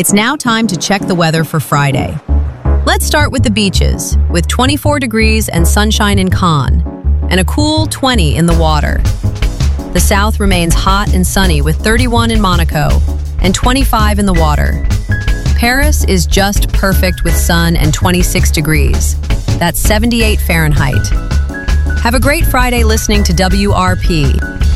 It's now time to check the weather for Friday. Let's start with the beaches, with 24 degrees and sunshine in Cannes, and a cool 20 in the water. The south remains hot and sunny with 31 in Monaco and 25 in the water. Paris is just perfect with sun and 26 degrees. That's 78 Fahrenheit. Have a great Friday listening to WRP.